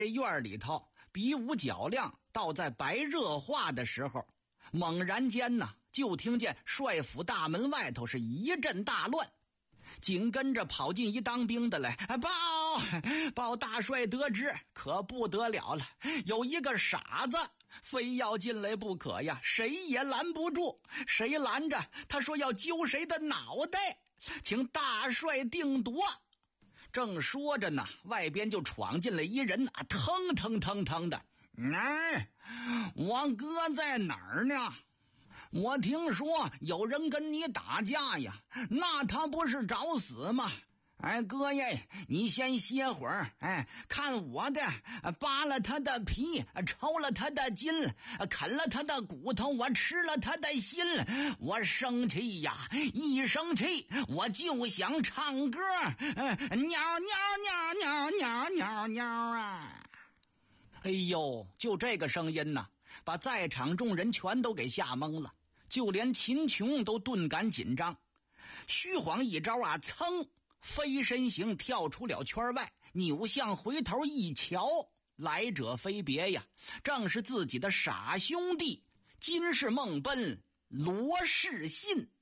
这院里头比武较量，倒在白热化的时候，猛然间呢，就听见帅府大门外头是一阵大乱，紧跟着跑进一当兵的来，报大帅得知，可不得了了，有一个傻子非要进来不可呀，谁也拦不住，谁拦着他说要揪谁的脑袋，请大帅定夺。正说着呢，外边就闯进来一人啊，腾腾的，我哥在哪儿呢？我听说有人跟你打架呀，那他不是找死吗？哥呀，你先歇会儿，看我的，扒了他的皮，抽了他的筋，啃了他的骨头，我吃了他的心。我生气呀，一生气我就想唱歌，鸟啊！哎呦，就这个声音呢，把在场众人全都给吓懵了，就连秦琼都顿感紧张。虚晃一招啊，噌，飞身形跳出了圈外，扭向回头一瞧，来者非别呀，正是自己的傻兄弟金氏梦奔罗世信。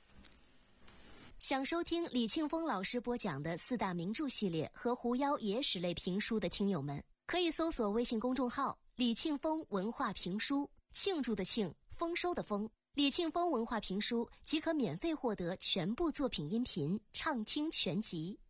想收听李庆峰老师播讲的四大名著系列和狐妖野史类评书的听友们，可以搜索微信公众号李庆峰文化评书，庆祝的庆，丰收的丰，李庆峰文化评书即可免费获得全部作品音频畅听全集。